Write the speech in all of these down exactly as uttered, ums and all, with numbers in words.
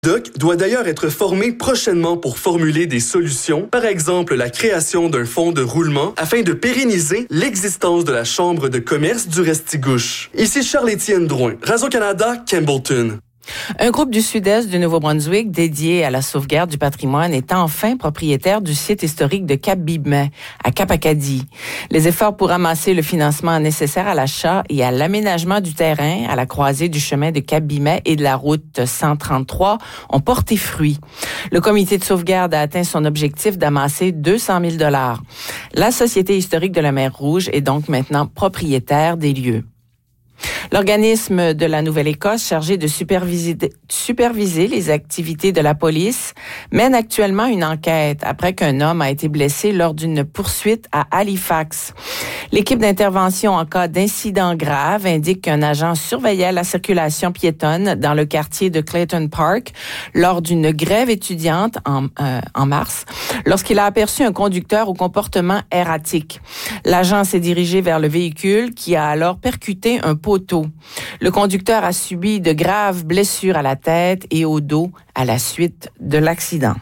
Doc doit d'ailleurs être formé prochainement pour formuler des solutions, par exemple la création d'un fonds de roulement afin de pérenniser l'existence de la Chambre de commerce du Restigouche. Ici Charles-Étienne Drouin, Radio-Canada, Campbellton. Un groupe du sud-est du Nouveau-Brunswick dédié à la sauvegarde du patrimoine est enfin propriétaire du site historique de Cap-Bimet, à Cap-Acadie. Les efforts pour ramasser le financement nécessaire à l'achat et à l'aménagement du terrain à la croisée du chemin de Cap-Bimet et de la route cent trente-trois ont porté fruit. Le comité de sauvegarde a atteint son objectif d'amasser deux cent mille dollars. La Société historique de la Mer Rouge est donc maintenant propriétaire des lieux. L'organisme de la Nouvelle-Écosse chargé de superviser, superviser les activités de la police mène actuellement une enquête après qu'un homme a été blessé lors d'une poursuite à Halifax. L'équipe d'intervention en cas d'incident grave indique qu'un agent surveillait la circulation piétonne dans le quartier de Clayton Park lors d'une grève étudiante en, euh, en mars, lorsqu'il a aperçu un conducteur au comportement erratique. L'agent s'est dirigé vers le véhicule qui a alors percuté un poteau. Le conducteur a subi de graves blessures à la tête et au dos à la suite de l'accident.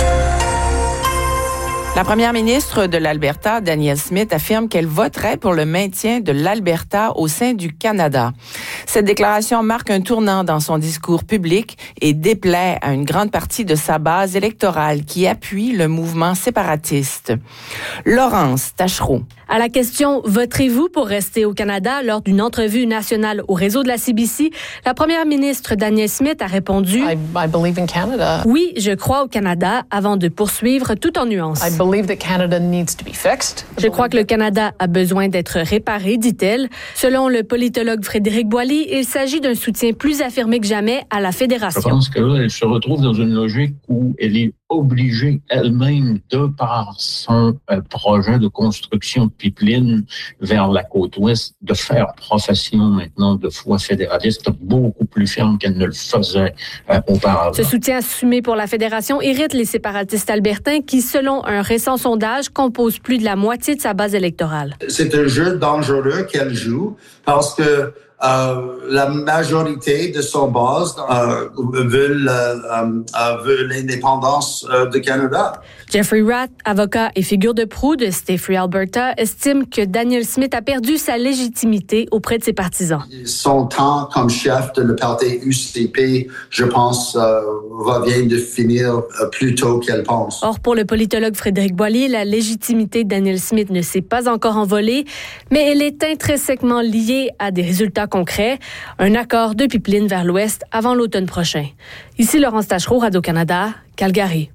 La première ministre de l'Alberta, Danielle Smith, affirme qu'elle voterait pour le maintien de l'Alberta au sein du Canada. Cette déclaration marque un tournant dans son discours public et déplaît à une grande partie de sa base électorale qui appuie le mouvement séparatiste. Laurence Tachereau. À la question « Voterez-vous pour rester au Canada » lors d'une entrevue nationale au réseau de la C B C, la première ministre Danielle Smith a répondu I, I believe in Canada. « Oui, je crois au Canada » avant de poursuivre tout en nuances. I believe that Canada needs to be fixed. Je crois que le Canada a besoin d'être réparé, dit-elle. Selon le politologue Frédéric Boily, il s'agit d'un soutien plus affirmé que jamais à la Fédération. Je pense que là, elle se retrouve dans une logique où elle est obligée elle-même, de par son euh, projet de construction de pipeline vers la côte ouest, de faire profession maintenant de foi fédéraliste beaucoup plus ferme qu'elle ne le faisait euh, auparavant. Ce soutien assumé pour la Fédération irrite les séparatistes albertains qui, selon un récent sondage, composent plus de la moitié de sa base électorale. C'est un jeu dangereux qu'elle joue parce que Euh, la majorité de son base euh, veulent, euh, euh, veut l'indépendance euh, du Canada. Jeffrey Rath, avocat et figure de proue de Stay Free Alberta, estime que Danielle Smith a perdu sa légitimité auprès de ses partisans. Son temps comme chef de le parti U C P, je pense, euh, va bien de finir euh, plus tôt qu'elle pense. Or, pour le politologue Frédéric Boily, la légitimité de Danielle Smith ne s'est pas encore envolée, mais elle est intrinsèquement liée à des résultats concret, un accord de pipeline vers l'ouest avant l'automne prochain. Ici Laurence Tachereau, Radio-Canada, Calgary.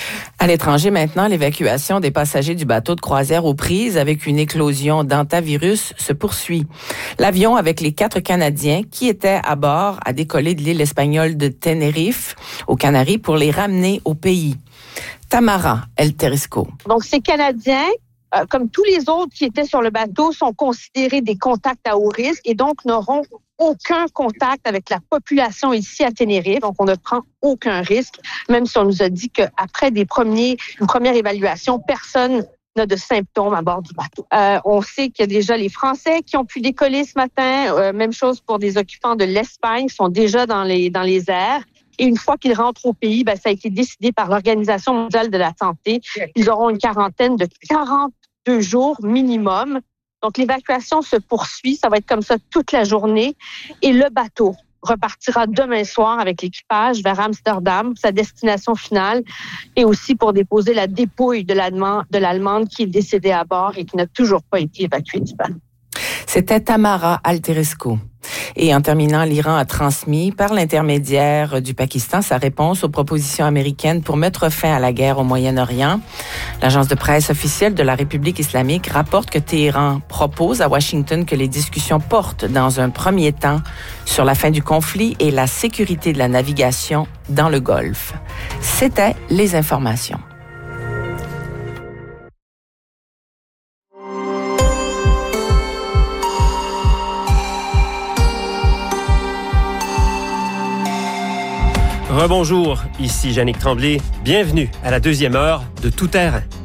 À l'étranger maintenant, l'évacuation des passagers du bateau de croisière aux prises avec une éclosion d'hantavirus se poursuit. L'avion avec les quatre Canadiens qui étaient à bord a décollé de l'île espagnole de Tenerife, aux Canaries, pour les ramener au pays. Tamara El Terisco. Donc, ces Canadiens, Euh, comme tous les autres qui étaient sur le bateau, sont considérés des contacts à haut risque et donc n'auront aucun contact avec la population ici à Tenerife. Donc, on ne prend aucun risque, même si on nous a dit qu'après des premiers, une première évaluation, personne n'a de symptômes à bord du bateau. Euh, on sait qu'il y a déjà les Français qui ont pu décoller ce matin. Euh, même chose pour des occupants de l'Espagne qui sont déjà dans les, dans les airs. Et une fois qu'ils rentrent au pays, ben, ça a été décidé par l'Organisation mondiale de la santé. Ils auront une quarantaine de quarante-deux jours minimum. Donc, l'évacuation se poursuit. Ça va être comme ça toute la journée. Et le bateau repartira demain soir avec l'équipage vers Amsterdam, sa destination finale, et aussi pour déposer la dépouille de l'Allemande, de l'Allemande qui est décédée à bord et qui n'a toujours pas été évacuée du bateau. C'était Tamara El Terisco. Et en terminant, l'Iran a transmis par l'intermédiaire du Pakistan sa réponse aux propositions américaines pour mettre fin à la guerre au Moyen-Orient. L'agence de presse officielle de la République islamique rapporte que Téhéran propose à Washington que les discussions portent dans un premier temps sur la fin du conflit et la sécurité de la navigation dans le Golfe. C'était les informations. Rebonjour, ici Yannick Tremblay. Bienvenue à la deuxième heure de Tout terrain.